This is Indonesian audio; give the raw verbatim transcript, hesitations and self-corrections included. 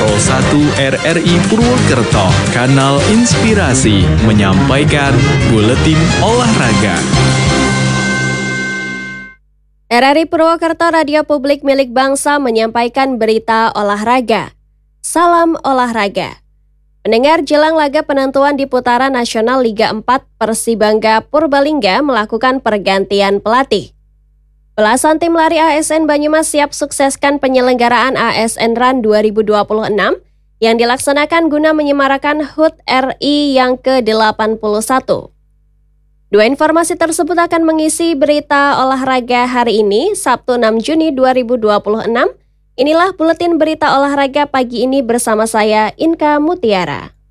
Pro satu R R I Purwokerto, Kanal Inspirasi, menyampaikan Buletin Olahraga. R R I Purwokerto Radio Publik Milik Bangsa menyampaikan berita olahraga. Salam olahraga. Pendengar, jelang laga penentuan di putaran nasional Liga empat, Persibangga Purbalingga melakukan pergantian pelatih. Belasan tim lari A S N Banyumas siap sukseskan penyelenggaraan A S N Run dua ribu dua puluh enam yang dilaksanakan guna menyemarakan H U T R I yang ke delapan puluh satu. Dua informasi tersebut akan mengisi berita olahraga hari ini, Sabtu enam Juni dua ribu dua puluh enam. Inilah buletin berita olahraga pagi ini bersama saya, Inka Mutiara.